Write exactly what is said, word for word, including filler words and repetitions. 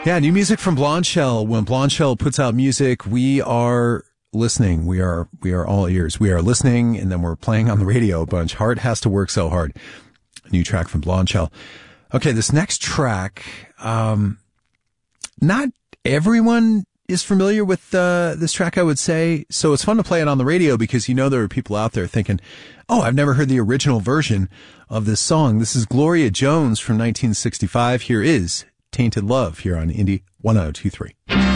Yeah, new music from Blondshell. When Blondshell puts out music, we are listening. We are we are all ears. We are listening, and then we're playing on the radio a bunch. Heart has to work so hard. A new track from Blondshell. Okay, this next track, um, not everyone is familiar with uh, this track, I would say. So it's fun to play it on the radio because you know there are people out there thinking, oh, I've never heard the original version of this song. This is Gloria Jones from nineteen sixty-five. Here is Tainted Love here on Indie one oh two three.